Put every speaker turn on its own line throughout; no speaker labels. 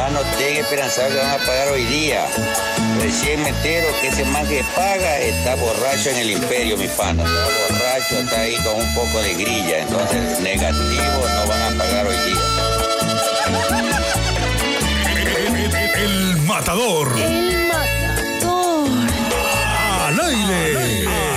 panos tienen esperanzado que van a pagar hoy día. Recién me entero que ese man que paga está borracho en el imperio, mi pana. Está borracho, está ahí con un poco de grilla. Entonces, negativo, no van a pagar hoy día.
El matador.
El matador.
Al aire.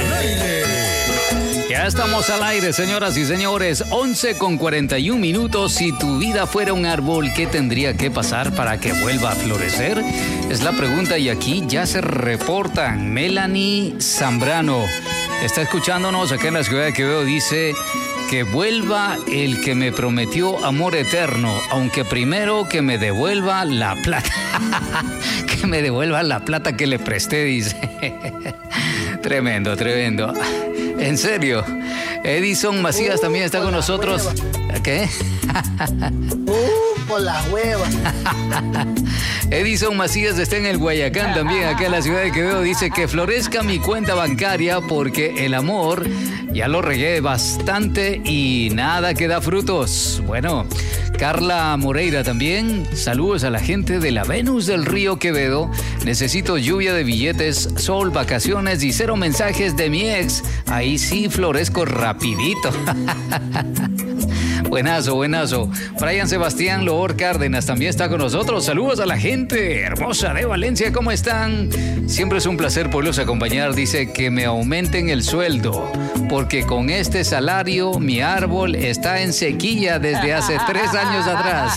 Ya estamos al aire, señoras y señores. 11:41. Si tu vida fuera un árbol, ¿qué tendría que pasar para que vuelva a florecer? Es la pregunta y aquí ya se reportan. Melanie Zambrano está escuchándonos acá en la ciudad de Quevedo. Dice que vuelva el que me prometió amor eterno, aunque primero que me devuelva la plata. Que me devuelva la plata que le presté, dice. Tremendo, tremendo. En serio. Edison Macías también está con nosotros. ¿Qué?
Por las huevas.
Edison Macías está en el Guayacán también, acá en la ciudad de Quevedo. Dice que florezca mi cuenta bancaria porque el amor ya lo regué bastante y nada que da frutos. Bueno, Carla Moreira también. Saludos a la gente de la Venus del Río Quevedo. Necesito lluvia de billetes, sol, vacaciones y 0 mensajes de mi ex. Ahí sí florezco rapidito. Buenazo, buenazo. Brian Sebastián Loor Cárdenas también está con nosotros. Saludos a la gente hermosa de Valencia. ¿Cómo están? Siempre es un placer poderlos acompañar. Dice que me aumenten el sueldo, porque con este salario mi árbol está en sequía desde hace 3 años atrás.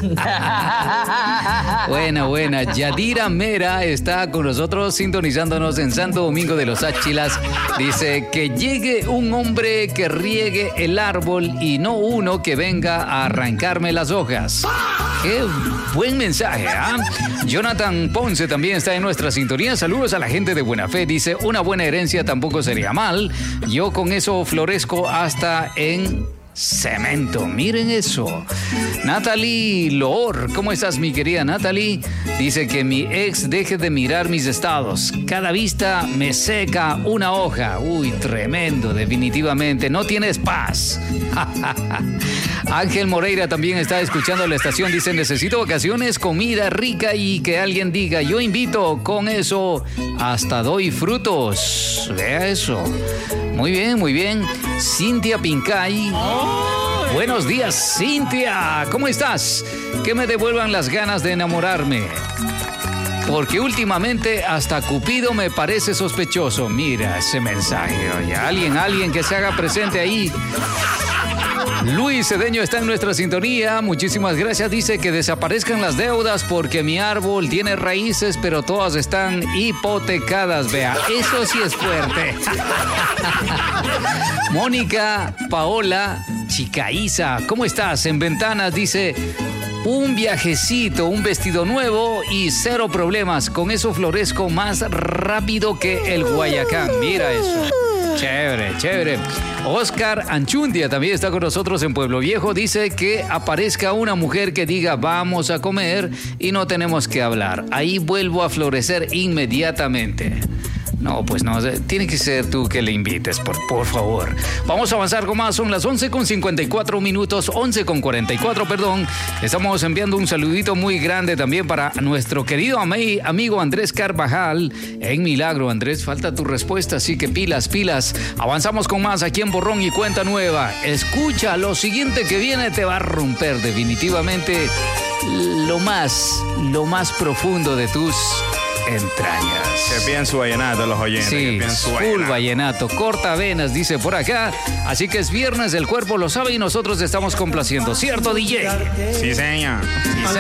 Buena. Yadira Mera está con nosotros sintonizándonos en Santo Domingo de los Áchilas. Dice que llegue un hombre que riegue el árbol y no uno que venga a arrancarme las hojas. Qué buen mensaje, ¿ah? Jonathan Ponce también está en nuestra sintonía. Saludos a la gente de Buena Fe. Dice, una buena herencia tampoco sería mal. Yo con eso florezco hasta en cemento. Miren eso. Natalie Loor, ¿cómo estás, mi querida Natalie? Dice que mi ex deje de mirar mis estados. Cada vista me seca una hoja. Uy, tremendo, definitivamente. No tienes paz. Ángel Moreira también está escuchando la estación. Dice, necesito vacaciones, comida rica y que alguien diga, yo invito, con eso hasta doy frutos. Vea eso. Muy bien, muy bien. Cintia Pincay. Buenos días, Cintia. ¿Cómo estás? Que me devuelvan las ganas de enamorarme. Porque últimamente hasta Cupido me parece sospechoso. Mira ese mensaje. Oye, alguien que se haga presente ahí. Luis Cedeño está en nuestra sintonía. Muchísimas gracias. Dice que desaparezcan las deudas porque mi árbol tiene raíces, pero todas están hipotecadas. Vea, eso sí es fuerte. Mónica Paola Chicaiza, ¿cómo estás? En Ventanas dice, un viajecito, un vestido nuevo y 0 problemas. Con eso florezco más rápido que el Guayacán. Mira eso. Chévere. Oscar Anchundia también está con nosotros en Pueblo Viejo. Dice que aparezca una mujer que diga vamos a comer y no tenemos que hablar. Ahí vuelvo a florecer inmediatamente. No, pues no, tiene que ser tú que le invites, por favor. Vamos a avanzar con más, son las 11:54, 11:44, perdón. Estamos enviando un saludito muy grande también para nuestro querido amigo Andrés Carvajal en Milagro. Andrés, falta tu respuesta, así que pilas. Avanzamos con más aquí en Borrón y Cuenta Nueva. Escucha, lo siguiente que viene te va a romper definitivamente lo más profundo de tus entrañas.
Que pienso vallenato los oyentes.
Sí, full vallenato, corta venas, dice por acá. Así que es viernes, el cuerpo lo sabe y nosotros estamos complaciendo. ¿Cierto, DJ?
Sí, señor.